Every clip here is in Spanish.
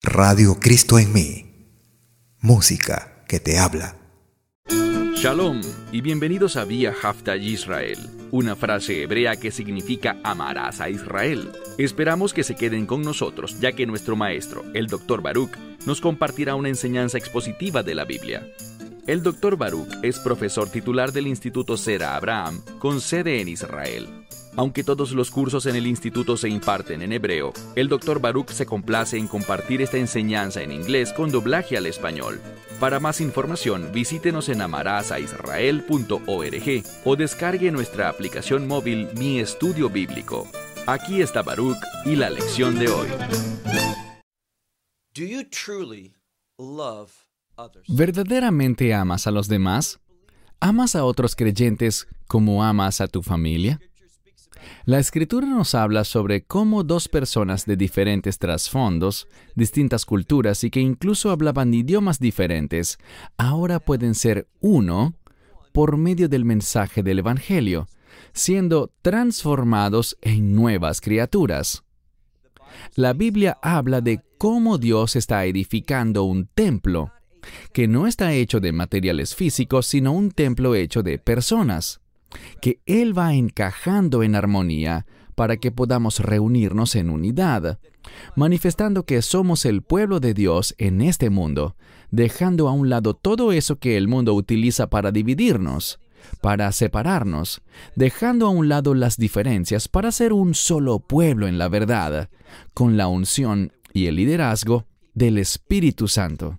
Radio Cristo en mí. Música que te habla. Shalom y bienvenidos a Vía Hafta Yisrael, una frase hebrea que significa amarás a Israel. Esperamos que se queden con nosotros, ya que nuestro maestro, el Dr. Baruch, nos compartirá una enseñanza expositiva de la Biblia. El Dr. Baruch es profesor titular del Instituto Zera Abraham, con sede en Israel. Aunque todos los cursos en el instituto se imparten en hebreo, el Dr. Baruch se complace en compartir esta enseñanza en inglés con doblaje al español. Para más información, visítenos en amarasaisrael.org o descargue nuestra aplicación móvil Mi Estudio Bíblico. Aquí está Baruch y la lección de hoy. ¿Verdaderamente amas a los demás? ¿Amas a otros creyentes como amas a tu familia? La Escritura nos habla sobre cómo dos personas de diferentes trasfondos, distintas culturas y que incluso hablaban idiomas diferentes, ahora pueden ser uno por medio del mensaje del Evangelio, siendo transformados en nuevas criaturas. La Biblia habla de cómo Dios está edificando un templo, que no está hecho de materiales físicos, sino un templo hecho de personas, que Él va encajando en armonía para que podamos reunirnos en unidad, manifestando que somos el pueblo de Dios en este mundo, dejando a un lado todo eso que el mundo utiliza para dividirnos, para separarnos, dejando a un lado las diferencias para ser un solo pueblo en la verdad, con la unción y el liderazgo del Espíritu Santo.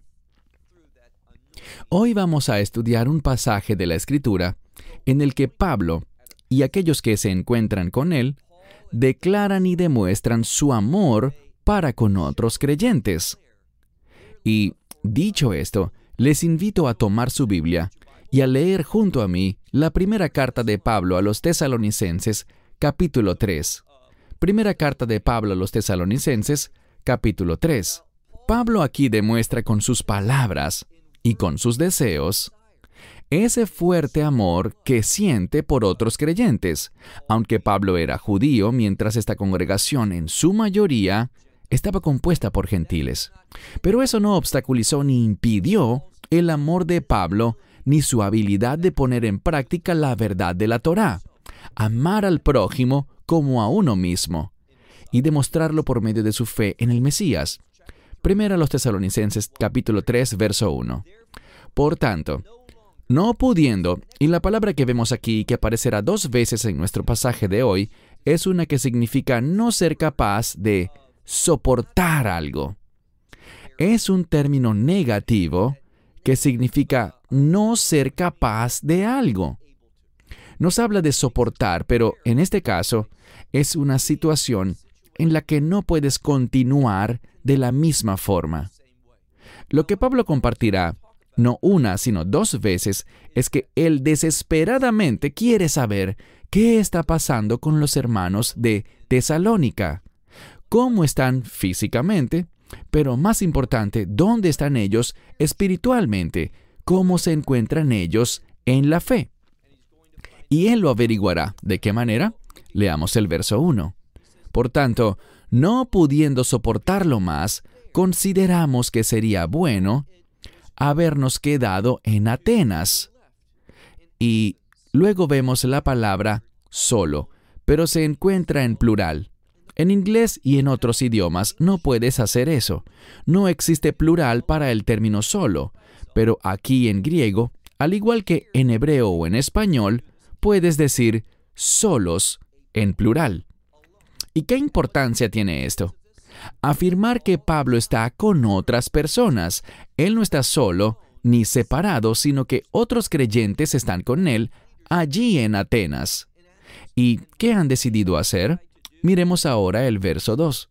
Hoy vamos a estudiar un pasaje de la Escritura en el que Pablo y aquellos que se encuentran con él declaran y demuestran su amor para con otros creyentes. Y, dicho esto, les invito a tomar su Biblia y a leer junto a mí la primera carta de Pablo a los Tesalonicenses, capítulo 3. Primera carta de Pablo a los Tesalonicenses, capítulo 3. Pablo aquí demuestra con sus palabras y con sus deseos ese fuerte amor que siente por otros creyentes, aunque Pablo era judío, mientras esta congregación en su mayoría estaba compuesta por gentiles. Pero eso no obstaculizó ni impidió el amor de Pablo ni su habilidad de poner en práctica la verdad de la Torá, amar al prójimo como a uno mismo, y demostrarlo por medio de su fe en el Mesías. Primera a los Tesalonicenses, capítulo 3, verso 1. Por tanto, no pudiendo, y la palabra que vemos aquí, que aparecerá 2 veces en nuestro pasaje de hoy, es una que significa no ser capaz de soportar algo. Es un término negativo que significa no ser capaz de algo. Nos habla de soportar, pero en este caso es una situación en la que no puedes continuar de la misma forma. Lo que Pablo compartirá no una, sino 2 veces, es que él desesperadamente quiere saber qué está pasando con los hermanos de Tesalónica, cómo están físicamente, pero más importante, dónde están ellos espiritualmente, cómo se encuentran ellos en la fe. Y él lo averiguará. ¿De qué manera? Leamos el verso 1. Por tanto, no pudiendo soportarlo más, consideramos que sería bueno habernos quedado en Atenas. Y luego vemos la palabra solo, pero se encuentra en plural. En inglés y en otros idiomas no puedes hacer eso. No existe plural para el término solo, pero aquí en griego, al igual que en hebreo o en español, puedes decir solos en plural. ¿Y qué importancia tiene esto? Afirmar que Pablo está con otras personas. Él no está solo ni separado, sino que otros creyentes están con él allí en Atenas. ¿Y qué han decidido hacer? Miremos ahora el verso 2.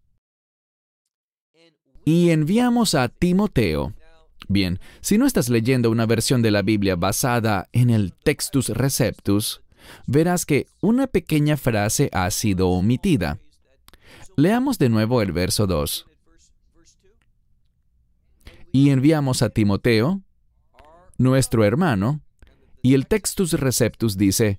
Y enviamos a Timoteo. Bien, si no estás leyendo una versión de la Biblia basada en el Textus Receptus, verás que una pequeña frase ha sido omitida. Leamos de nuevo el verso 2. Y enviamos a Timoteo, nuestro hermano, y el Textus Receptus dice,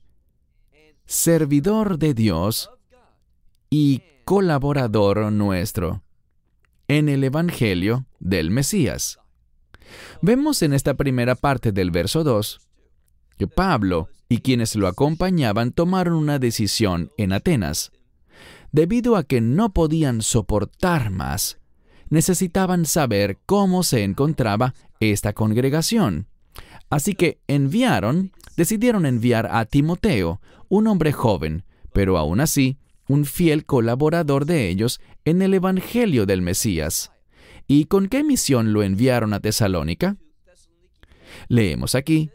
servidor de Dios y colaborador nuestro. en el Evangelio del Mesías. Vemos en esta primera parte del verso 2 que Pablo y quienes lo acompañaban tomaron una decisión en Atenas. Debido a que no podían soportar más, necesitaban saber cómo se encontraba esta congregación. Así que decidieron enviar a Timoteo, un hombre joven, pero aún así, un fiel colaborador de ellos en el Evangelio del Mesías. ¿Y con qué misión lo enviaron a Tesalónica? Leemos aquí: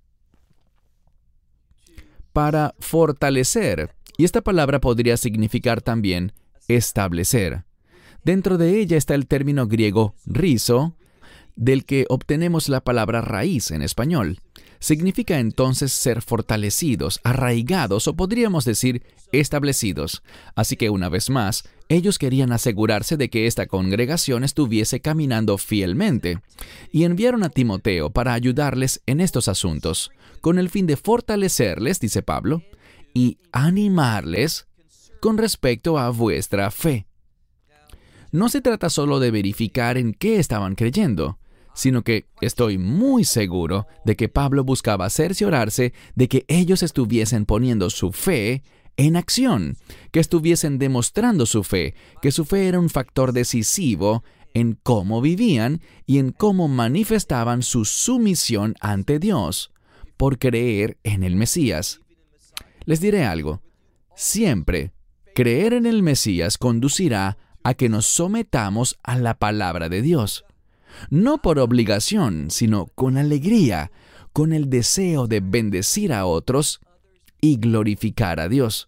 para fortalecer, y esta palabra podría significar también establecer. Dentro de ella está el término griego rizo, del que obtenemos la palabra raíz en español. Significa entonces ser fortalecidos, arraigados o podríamos decir establecidos. Así que una vez más, ellos querían asegurarse de que esta congregación estuviese caminando fielmente y enviaron a Timoteo para ayudarles en estos asuntos, con el fin de fortalecerles, dice Pablo, y animarles con respecto a vuestra fe. No se trata solo de verificar en qué estaban creyendo, sino que estoy muy seguro de que Pablo buscaba cerciorarse de que ellos estuviesen poniendo su fe en acción, que estuviesen demostrando su fe, que su fe era un factor decisivo en cómo vivían y en cómo manifestaban su sumisión ante Dios por creer en el Mesías. Les diré algo, siempre creer en el Mesías conducirá a que nos sometamos a la palabra de Dios. No por obligación, sino con alegría, con el deseo de bendecir a otros y glorificar a Dios.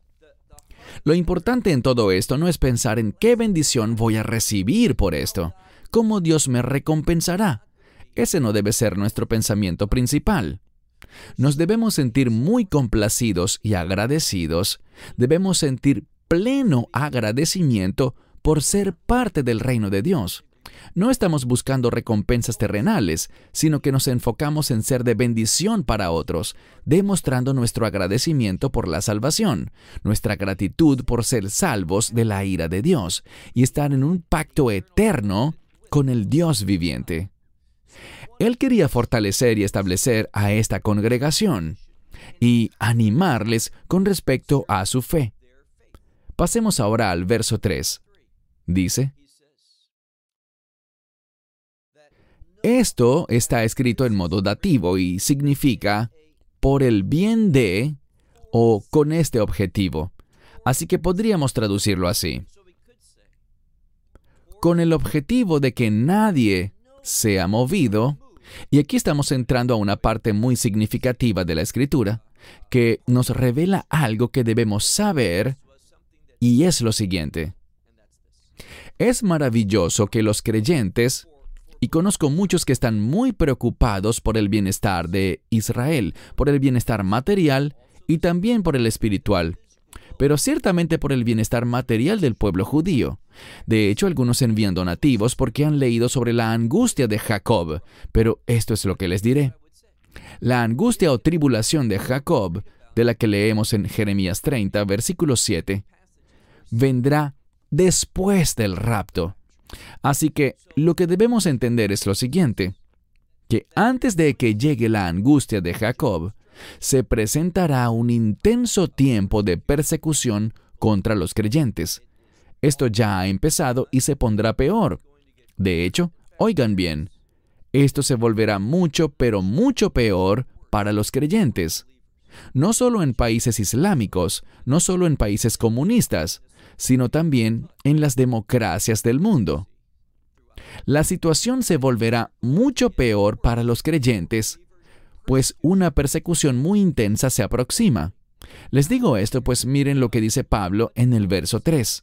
Lo importante en todo esto no es pensar en qué bendición voy a recibir por esto, cómo Dios me recompensará. Ese no debe ser nuestro pensamiento principal. Nos debemos sentir muy complacidos y agradecidos. Debemos sentir pleno agradecimiento por ser parte del reino de Dios. No estamos buscando recompensas terrenales, sino que nos enfocamos en ser de bendición para otros, demostrando nuestro agradecimiento por la salvación, nuestra gratitud por ser salvos de la ira de Dios y estar en un pacto eterno con el Dios viviente. Él quería fortalecer y establecer a esta congregación y animarles con respecto a su fe. Pasemos ahora al verso 3. Dice: esto está escrito en modo dativo y significa por el bien de o con este objetivo. Así que podríamos traducirlo así: con el objetivo de que nadie sea movido. Y aquí estamos entrando a una parte muy significativa de la Escritura, que nos revela algo que debemos saber, y es lo siguiente. Es maravilloso que los creyentes, y conozco muchos que están muy preocupados por el bienestar de Israel, por el bienestar material y también por el espiritual, pero ciertamente por el bienestar material del pueblo judío. De hecho, algunos envían donativos porque han leído sobre la angustia de Jacob, pero esto es lo que les diré. La angustia o tribulación de Jacob, de la que leemos en Jeremías 30, versículo 7, vendrá después del rapto. Así que lo que debemos entender es lo siguiente, que antes de que llegue la angustia de Jacob, se presentará un intenso tiempo de persecución contra los creyentes. Esto ya ha empezado y se pondrá peor. De hecho, oigan bien, esto se volverá mucho, pero mucho peor para los creyentes. No solo en países islámicos, no solo en países comunistas, sino también en las democracias del mundo. La situación se volverá mucho peor para los creyentes, pues una persecución muy intensa se aproxima. Les digo esto, pues miren lo que dice Pablo en el verso 3.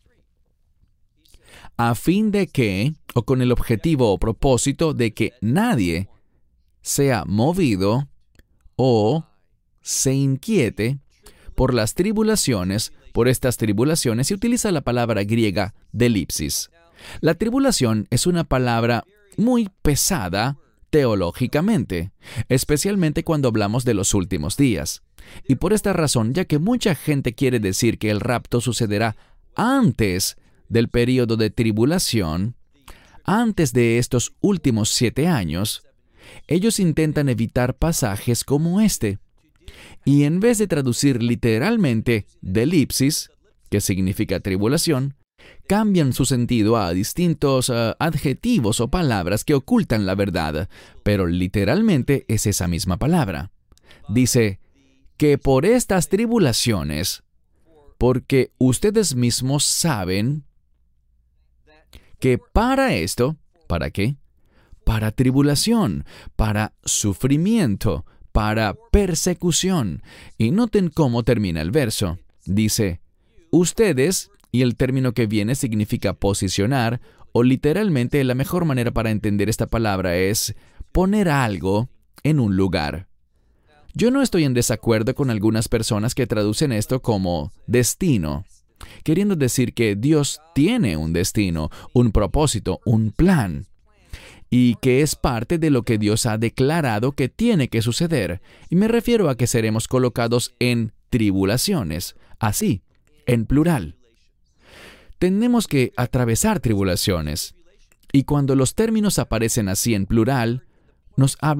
A fin de que, o con el objetivo o propósito de que nadie sea movido o se inquiete por las tribulaciones, por estas tribulaciones, se utiliza la palabra griega delipsis. La tribulación es una palabra muy pesada teológicamente, especialmente cuando hablamos de los últimos días. Y por esta razón, ya que mucha gente quiere decir que el rapto sucederá antes del período de tribulación, antes de estos últimos 7 años, ellos intentan evitar pasajes como este. Y en vez de traducir literalmente delipsis, que significa tribulación, cambian su sentido a distintos adjetivos o palabras que ocultan la verdad, pero literalmente es esa misma palabra. Dice que por estas tribulaciones, porque ustedes mismos saben que para esto, ¿para qué? Para tribulación, para sufrimiento, para persecución. Y noten cómo termina el verso. Dice, ustedes, y el término que viene significa posicionar, o literalmente la mejor manera para entender esta palabra es poner algo en un lugar. Yo no estoy en desacuerdo con algunas personas que traducen esto como destino, queriendo decir que Dios tiene un destino, un propósito, un plan, y que es parte de lo que Dios ha declarado que tiene que suceder. Y me refiero a que seremos colocados en tribulaciones, así, en plural. Tenemos que atravesar tribulaciones, y cuando los términos aparecen así en plural, nos hablan